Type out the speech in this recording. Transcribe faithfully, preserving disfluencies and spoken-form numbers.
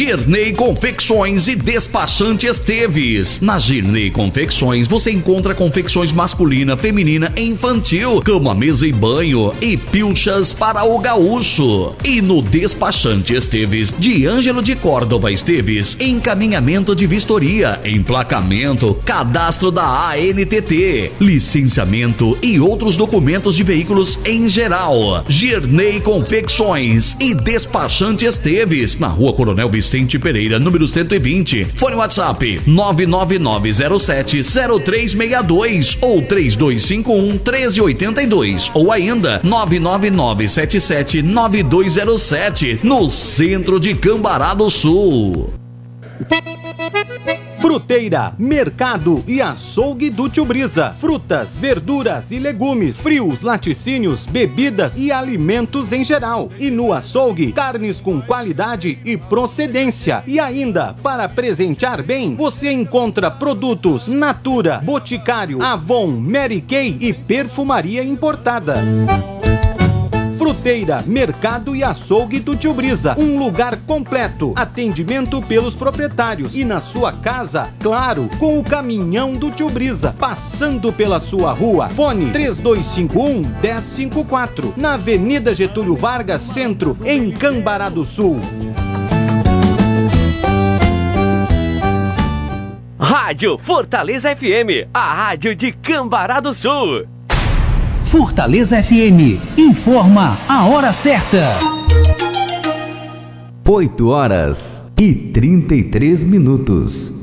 Girney Confecções e Despachante Esteves. Na Girney Confecções você encontra confecções masculina, feminina e infantil, cama, mesa e banho e pilchas para o gaúcho. E no Despachante Esteves, de Ângelo de Córdova Esteves, encaminhamento de vistoria, emplacamento, cadastro da A N T T, licenciamento e outros documentos de veículos em geral. Girney Confecções e Despachante Esteves, na Rua Coronel Vicente Pereira, número cento e vinte. Fone WhatsApp nove nove nove zero sete zero três seis dois ou três dois cinco um um três oito dois ou ainda nove nove nove sete sete nove dois zero sete, no centro de Cambará do Sul. Fruteira, mercado e açougue do Tio Brisa. Frutas, verduras e legumes, frios, laticínios, bebidas e alimentos em geral. E no açougue, carnes com qualidade e procedência. E ainda, para presentear bem, você encontra produtos Natura, Boticário, Avon, Mary Kay e perfumaria importada. Fruteira, mercado e açougue do Tio Brisa. Um lugar completo. Atendimento pelos proprietários. E na sua casa, claro, com o caminhão do Tio Brisa, passando pela sua rua. Fone três dois cinco um, um zero cinco quatro. Na Avenida Getúlio Vargas, Centro, em Cambará do Sul. Rádio Fortaleza F M, a rádio de Cambará do Sul. Fortaleza F M, informa a hora certa. oito horas e trinta e três minutos.